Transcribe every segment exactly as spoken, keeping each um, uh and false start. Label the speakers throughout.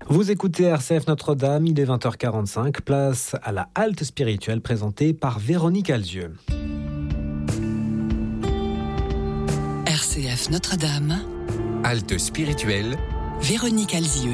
Speaker 1: Vous écoutez R C F Notre-Dame, il est vingt heures quarante-cinq, place à la halte spirituelle présentée par Véronique Alzieux.
Speaker 2: R C F Notre-Dame,
Speaker 3: halte spirituelle,
Speaker 2: Véronique Alzieux.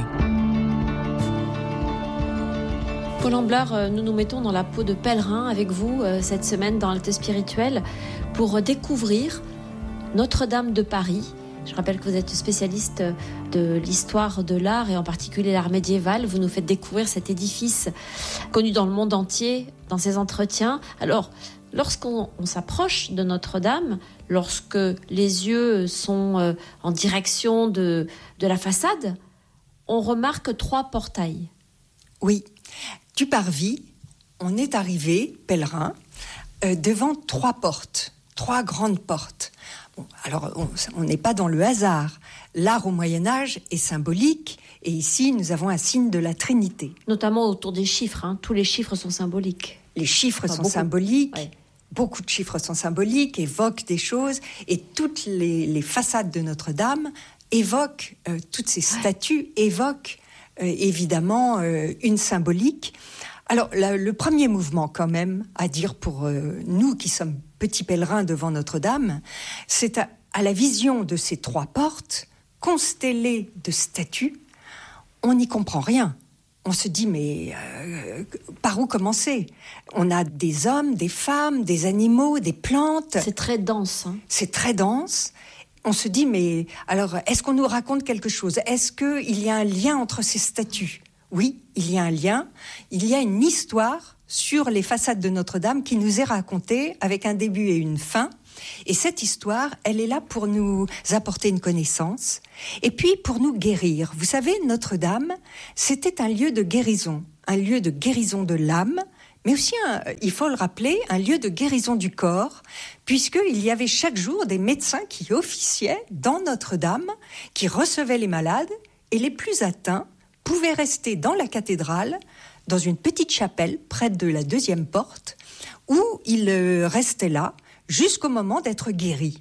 Speaker 4: Paul Amblard, nous nous mettons dans la peau de pèlerin avec vous euh, cette semaine dans Halte Spirituelle pour découvrir Notre-Dame de Paris. Je rappelle que vous êtes spécialiste de l'histoire de l'art et en particulier l'art médiéval. Vous nous faites découvrir cet édifice connu dans le monde entier dans ces entretiens. Alors, lorsqu'on on s'approche de Notre-Dame, lorsque les yeux sont en direction de, de la façade, on remarque trois portails.
Speaker 5: Oui. Du parvis, on est arrivé, pèlerin, euh, devant trois portes, trois grandes portes. Bon, alors, on n'est pas dans le hasard. L'art au Moyen-Âge est symbolique, et ici, nous avons un signe de la Trinité.
Speaker 4: Notamment autour des chiffres, hein. Tous les chiffres sont symboliques.
Speaker 5: Les chiffres enfin, sont
Speaker 4: beaucoup.
Speaker 5: symboliques,
Speaker 4: ouais.
Speaker 5: Beaucoup de chiffres sont symboliques, évoquent des choses, et toutes les, les façades de Notre-Dame évoquent, euh, toutes ces statues évoquent Euh, évidemment euh, une symbolique. Alors la, le premier mouvement quand même à dire pour euh, nous qui sommes petits pèlerins devant Notre-Dame, c'est à, à la vision de ces trois portes constellées de statues, on n'y comprend rien. On se dit mais euh, par où commencer ? On a des hommes, des femmes, des animaux, des plantes.
Speaker 4: C'est très dense. Hein.
Speaker 5: C'est très dense. On se dit, mais alors, est-ce qu'on nous raconte quelque chose ? Est-ce qu'il y a un lien entre ces statues ? Oui, il y a un lien. Il y a une histoire sur les façades de Notre-Dame qui nous est racontée avec un début et une fin. Et cette histoire, elle est là pour nous apporter une connaissance et puis pour nous guérir. Vous savez, Notre-Dame, c'était un lieu de guérison, un lieu de guérison de l'âme, mais aussi, un, il faut le rappeler, un lieu de guérison du corps, puisqu'il y avait chaque jour des médecins qui officiaient dans Notre-Dame, qui recevaient les malades, et les plus atteints pouvaient rester dans la cathédrale, dans une petite chapelle près de la deuxième porte, où ils restaient là jusqu'au moment d'être guéris.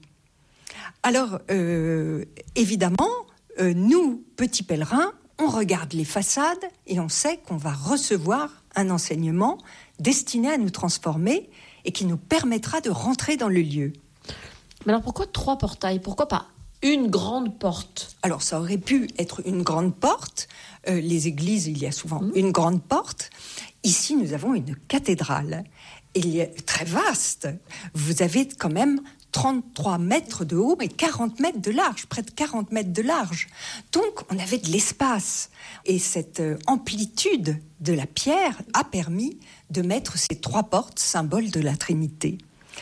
Speaker 5: Alors, euh, évidemment, euh, nous, petits pèlerins, on regarde les façades et on sait qu'on va recevoir un enseignement destiné à nous transformer et qui nous permettra de rentrer dans le lieu.
Speaker 4: Mais alors pourquoi trois portails ? Pourquoi pas une grande porte ?
Speaker 5: Alors ça aurait pu être une grande porte. Euh, les églises, il y a souvent mmh. une grande porte. Ici, nous avons une cathédrale. Elle est très vaste. Vous avez quand même trente-trois mètres de haut et quarante mètres de large, près de quarante mètres de large. Donc, on avait de l'espace. Et cette amplitude de la pierre a permis de mettre ces trois portes, symboles de la Trinité,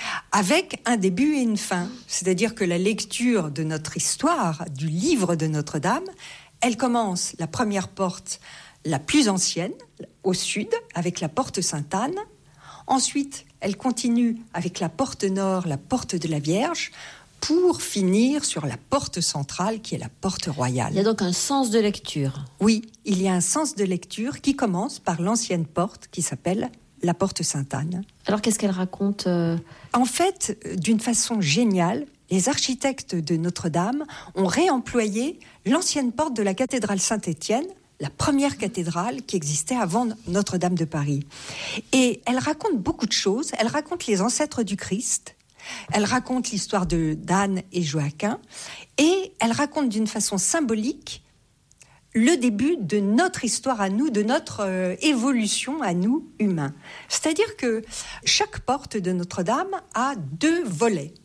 Speaker 5: avec un début et une fin. C'est-à-dire que la lecture de notre histoire, du livre de Notre-Dame, elle commence, la première porte, la plus ancienne, au sud, avec la porte Sainte-Anne. Ensuite, elle continue avec la porte nord, la porte de la Vierge, pour finir sur la porte centrale qui est la porte royale.
Speaker 4: Il y a donc un sens de lecture.
Speaker 5: Oui, il y a un sens de lecture qui commence par l'ancienne porte qui s'appelle la porte Sainte-Anne.
Speaker 4: Alors qu'est-ce qu'elle raconte euh...
Speaker 5: En fait, d'une façon géniale, les architectes de Notre-Dame ont réemployé l'ancienne porte de la cathédrale Saint-Étienne, la première cathédrale qui existait avant Notre-Dame de Paris. Et elle raconte beaucoup de choses. Elle raconte les ancêtres du Christ. Elle raconte l'histoire de d'Anne et Joachim. Et elle raconte d'une façon symbolique le début de notre histoire à nous, de notre euh, évolution à nous, humains. C'est-à-dire que chaque porte de Notre-Dame a deux volets.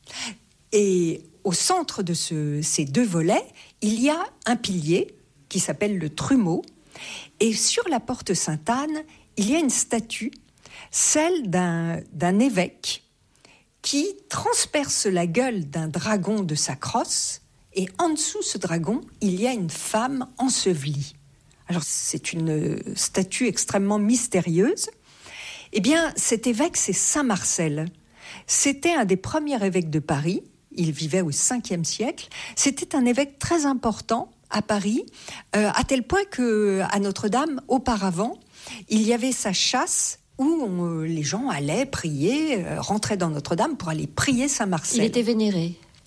Speaker 5: Et au centre de ce, ces deux volets, il y a un pilier qui s'appelle le trumeau. Et sur la porte Sainte-Anne, il y a une statue, celle d'un, d'un évêque qui transperce la gueule d'un dragon de sa crosse, et en dessous ce dragon, il y a une femme ensevelie. Alors c'est une statue extrêmement mystérieuse. Eh bien, cet évêque, c'est Saint Marcel. C'était un des premiers évêques de Paris. Il vivait au cinquième siècle. C'était un évêque très important à Paris, euh, à tel point qu'à Notre-Dame, auparavant, il y avait sa chasse où on, les gens allaient prier, euh, rentraient dans Notre-Dame pour aller prier Saint Marcel.
Speaker 4: Il était vénéré.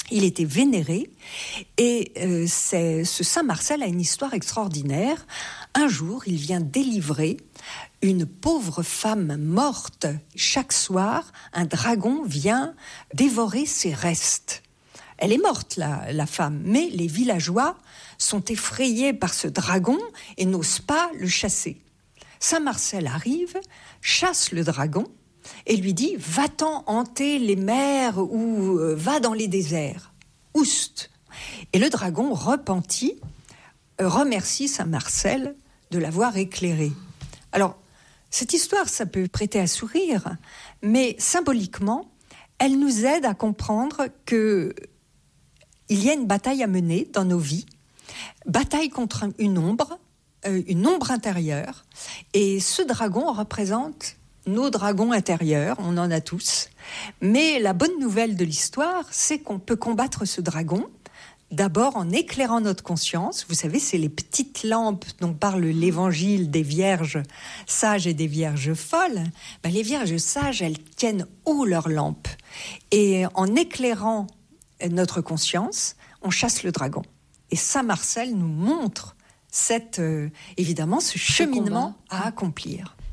Speaker 5: Il était vénéré et euh, c'est, ce Saint Marcel a une histoire extraordinaire. Un jour, il vient délivrer une pauvre femme morte. Chaque soir, un dragon vient dévorer ses restes. Elle est morte, la, la femme, mais les villageois sont effrayés par ce dragon et n'osent pas le chasser. Saint Marcel arrive, chasse le dragon et lui dit « Va-t'en hanter les mers ou euh, va dans les déserts. Oust !» Et le dragon, repenti, euh, remercie Saint Marcel de l'avoir éclairé. Alors, cette histoire, ça peut prêter à sourire, mais symboliquement, elle nous aide à comprendre que il y a une bataille à mener dans nos vies, bataille contre une ombre, euh, une ombre intérieure, et ce dragon représente nos dragons intérieurs, on en a tous. Mais la bonne nouvelle de l'histoire, c'est qu'on peut combattre ce dragon, d'abord en éclairant notre conscience. Vous savez, c'est les petites lampes dont parle l'évangile des vierges sages et des vierges folles. Ben, les vierges sages, elles tiennent haut leurs lampes. Et en éclairant notre conscience, on chasse le dragon. Et Saint Marcel nous montre cette, euh, évidemment ce cheminement à accomplir.